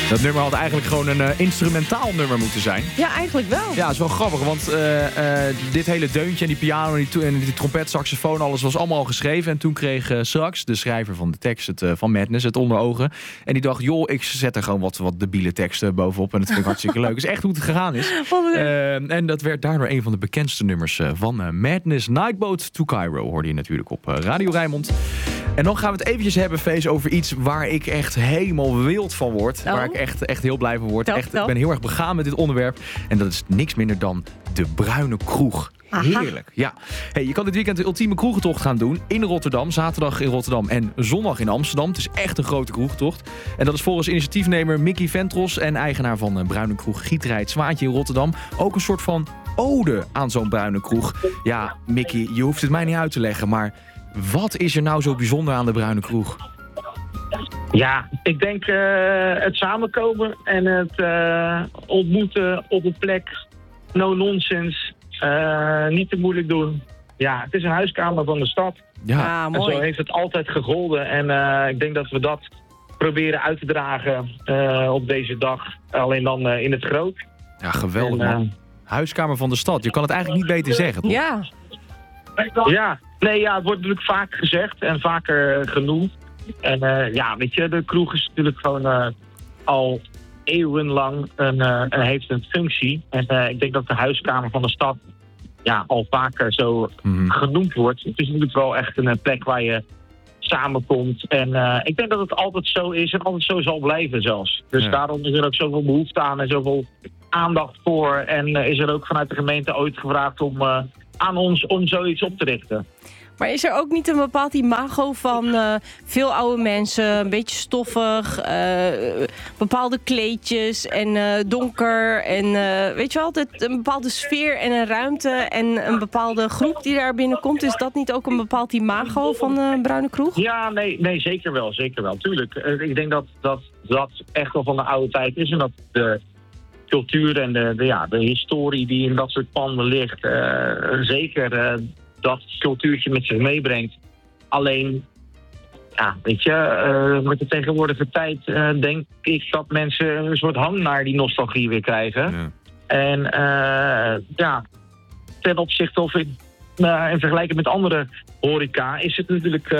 Dat nummer had eigenlijk gewoon een instrumentaal nummer moeten zijn. Ja, eigenlijk wel. Ja, het is wel grappig, want dit hele deuntje en die piano en die trompet, saxofoon, alles was allemaal al geschreven. En toen kreeg Srax, de schrijver van de tekst van Madness, het onder ogen. En die dacht, joh, ik zet er gewoon wat debiele teksten bovenop. En dat vind ik hartstikke leuk. Dat is echt hoe het gegaan is. En dat werd daardoor een van de bekendste nummers van Madness. Nightboat to Cairo hoorde je natuurlijk op Radio Rijnmond. En dan gaan we het eventjes hebben, Fees, over iets waar ik echt helemaal wild van word. Waar ik echt heel blij van word. Ik ben heel erg begaan met dit onderwerp. En dat is niks minder dan de Bruine Kroeg. Aha. Heerlijk, ja. Hey, je kan dit weekend de ultieme kroegentocht gaan doen in Rotterdam. Zaterdag in Rotterdam en zondag in Amsterdam. Het is echt een grote kroegentocht. En dat is volgens initiatiefnemer Mickey Ventros en eigenaar van Bruine Kroeg Gieterij het Zwaantje in Rotterdam ook een soort van ode aan zo'n bruine kroeg. Ja, Mickey, je hoeft het mij niet uit te leggen, maar wat is er nou zo bijzonder aan de Bruine Kroeg? Ja, ik denk het samenkomen en het ontmoeten op een plek. No nonsense. Niet te moeilijk doen. Ja, het is een huiskamer van de stad. Ja, mooi. En zo heeft het altijd gegolden. En ik denk dat we dat proberen uit te dragen op deze dag. Alleen dan in het groot. Ja, geweldig man. Huiskamer van de stad. Je kan het eigenlijk niet beter zeggen, toch? Ja. Ja, het wordt natuurlijk vaak gezegd en vaker genoemd. En weet je, de kroeg is natuurlijk gewoon al eeuwenlang heeft een functie. En ik denk dat de huiskamer van de stad al vaker zo genoemd wordt. Het is natuurlijk wel echt een plek waar je samenkomt. En ik denk dat het altijd zo is en altijd zo zal blijven zelfs. Dus daarom is er ook zoveel behoefte aan en zoveel aandacht voor. En is er ook vanuit de gemeente ooit gevraagd aan ons om zoiets op te richten. Maar is er ook niet een bepaald imago van veel oude mensen, een beetje stoffig, bepaalde kleedjes en donker en weet je wel, een bepaalde sfeer en een ruimte en een bepaalde groep die daar binnenkomt? Is dat niet ook een bepaald imago van Bruine Kroeg? Ja, nee, zeker wel, tuurlijk. Ik denk dat echt wel van de oude tijd is en dat de cultuur en de historie die in dat soort panden ligt, zeker dat cultuurtje met zich meebrengt. Alleen, weet je, met de tegenwoordige tijd denk ik dat mensen een soort hang naar die nostalgie weer krijgen. Ja. En ten opzichte of in vergelijking met andere horeca is het natuurlijk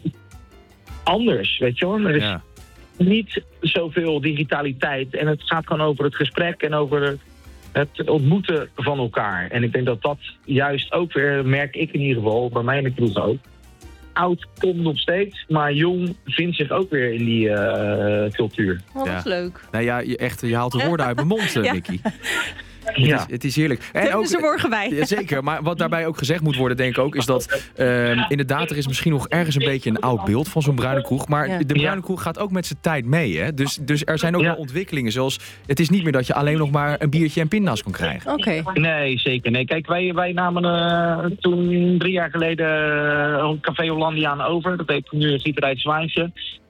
anders, weet je wel. Er is niet zoveel digitaliteit en het gaat gewoon over het gesprek en over het ontmoeten van elkaar. En ik denk dat dat juist ook weer, merk ik in ieder geval, bij mij in de kroeg ook. Oud komt nog steeds, maar jong vindt zich ook weer in die cultuur. Oh, dat is leuk. Nou ja, je haalt de woorden uit mijn mond, Mickey. Het is heerlijk. En ook ze morgen bij. Zeker, maar wat daarbij ook gezegd moet worden, denk ik ook, is dat inderdaad, er is misschien nog ergens een beetje een oud beeld van zo'n bruine kroeg. Maar de bruine kroeg gaat ook met zijn tijd mee. Hè? Dus er zijn ook wel ontwikkelingen. Zoals, het is niet meer dat je alleen nog maar een biertje en pinda's kon krijgen. Oké. Nee, zeker. Nee, kijk, wij namen toen 3 jaar geleden Café Hollandia over. Dat heet nu Gieterij het Zwaantje.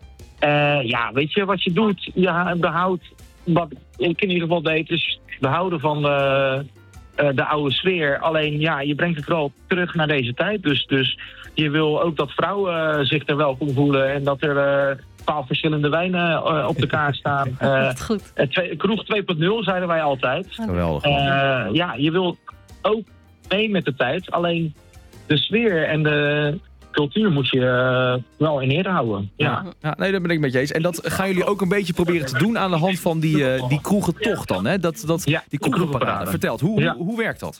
Weet je wat je doet? Je behoudt, wat ik in ieder geval deed, is behouden van de oude sfeer. Alleen, je brengt het wel terug naar deze tijd. Dus je wil ook dat vrouwen zich er welkom voelen en dat er 12 verschillende wijnen op de kaart staan. Goed. Kroeg 2.0 zeiden wij altijd. Geweldig. Je wil ook mee met de tijd. Alleen de sfeer en de cultuur moet je wel in ere houden. Ja, nee, dat ben ik met je eens. En dat gaan jullie ook een beetje proberen te doen aan de hand van die kroegentocht dan, hè? Die kroegenparade. Vertel, hoe werkt dat?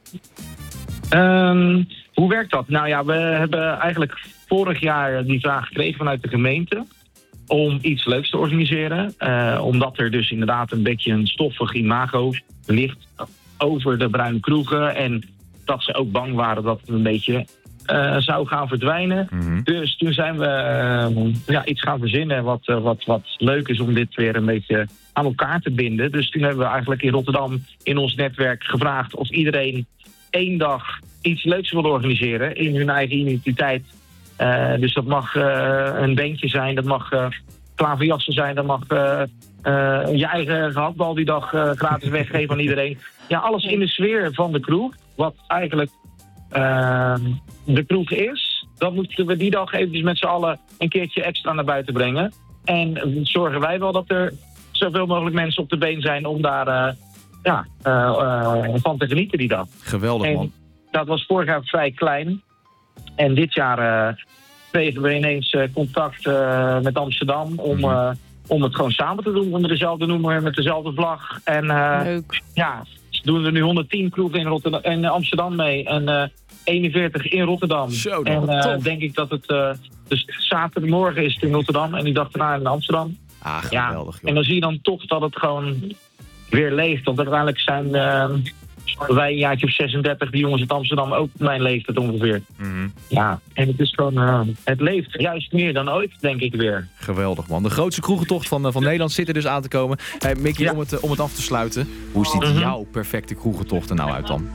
Hoe werkt dat? Nou ja, we hebben eigenlijk vorig jaar die vraag gekregen vanuit de gemeente om iets leuks te organiseren. Omdat er dus inderdaad een beetje een stoffig imago ligt over de bruine kroegen. En dat ze ook bang waren dat het een beetje zou gaan verdwijnen. Dus toen zijn we iets gaan verzinnen wat leuk is om dit weer een beetje aan elkaar te binden. Dus toen hebben we eigenlijk in Rotterdam in ons netwerk gevraagd of iedereen 1 dag iets leuks wil organiseren in hun eigen identiteit. Dus dat mag een bandje zijn, dat mag klaverjassen zijn, dat mag je eigen gehaktbal die dag gratis weggeven aan iedereen. Ja, alles in de sfeer van de kroeg, wat eigenlijk de kroeg is. Dat moeten we die dag eventjes met z'n allen een keertje extra naar buiten brengen. En zorgen wij wel dat er zoveel mogelijk mensen op de been zijn om daar van te genieten die dag. Geweldig, En man. dat was vorig jaar vrij klein. En dit jaar kregen we ineens contact met Amsterdam om het gewoon samen te doen onder dezelfde noemer, met dezelfde vlag. En Leuk. doen we nu 110 kroegen in Amsterdam mee en 41 in Rotterdam. Zo, en tof. denk ik dat het dus zaterdagmorgen is in Rotterdam en die dag daarna in Amsterdam. Ah, Ja, geweldig, joh. en dan zie je dan toch dat het gewoon weer leeft. Want uiteindelijk zijn wij een jaartje of 36, die jongens uit Amsterdam ook mijn leeftijd ongeveer. Mhm. Ja, en het is gewoon, het leeft juist meer dan ooit, denk ik weer. Geweldig, man. De grootste kroegentocht van Nederland zit er dus aan te komen. Hey, Mickey, Ja. om het af te sluiten. Hoe ziet jouw perfecte kroegentocht er nou uit dan?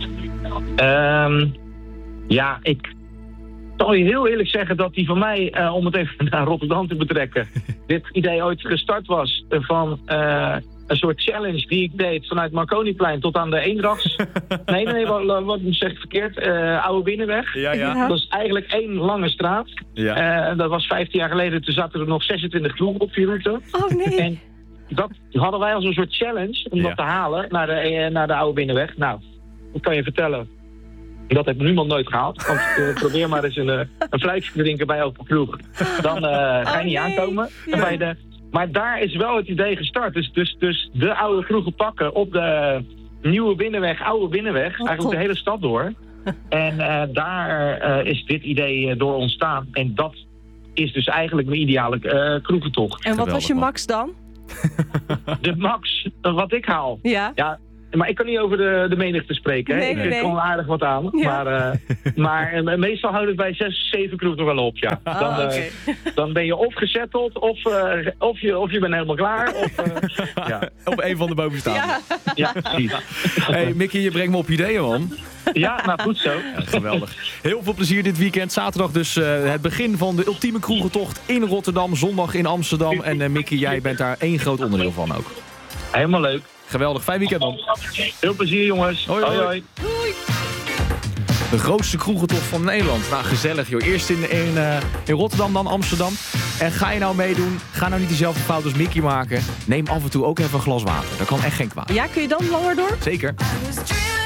Ik zal je heel eerlijk zeggen dat die van mij, om het even naar Rotterdam te betrekken, dit idee ooit gestart was van een soort challenge die ik deed vanuit Marconiplein tot aan de Eendrachts. Nee, wat zeg ik verkeerd? Oude Binnenweg. Ja. Dat is eigenlijk één lange straat. Ja. Dat was 15 jaar geleden, toen zaten er nog 26 kroegen op die route. Oh nee. En dat hadden wij als een soort challenge om dat te halen naar de Oude Binnenweg. Nou, dat kan je vertellen. Dat heeft niemand nooit gehaald. Want probeer maar eens een fluitje te drinken bij elke kroeg. Dan ga je niet aankomen. Ja. Maar daar is wel het idee gestart. Dus de oude kroegen pakken op de nieuwe binnenweg, oude binnenweg. Eigenlijk top. de hele stad door. En daar is dit idee door ontstaan. En dat is dus eigenlijk mijn ideale kroegentocht. En wat was je man. max dan? De max, wat ik haal. Ja. Ja, maar ik kan niet over de menigte spreken. Hè? Nee, Ik nee. vind gewoon aardig wat aan. Ja. Maar meestal houd ik bij 6, 7 kroegen wel op. Ja. Oké. Dan ben je of gezetteld of je bent helemaal klaar. Op een van de bovenstaande. Ja. Ja, precies. Hey, Mickey, je brengt me op ideeën, man. Ja, nou goed zo. Ja, geweldig. Heel veel plezier dit weekend. Zaterdag dus het begin van de ultieme kroegentocht in Rotterdam. Zondag in Amsterdam. En Mickey, jij bent daar één groot onderdeel van ook. Helemaal leuk. Geweldig. Fijn weekend, man. Veel plezier, jongens. Hoi, hoi. hoi. De grootste kroegentocht van Nederland. Nou, gezellig, joh. Eerst in Rotterdam, dan Amsterdam. En ga je nou meedoen? Ga nou niet diezelfde fout als Mickey maken. Neem af en toe ook even een glas water. Dat kan echt geen kwaad. Ja, kun je dan langer door? Zeker. I was dreaming